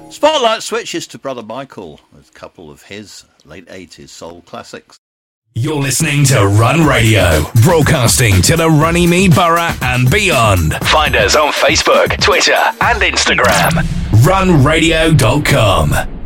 Spotlight switches to Brother Michael with a couple of his late 80s soul classics. You're listening to Run Radio, broadcasting to the Runnymede Borough and beyond. Find us on Facebook, Twitter and Instagram. runradio.com.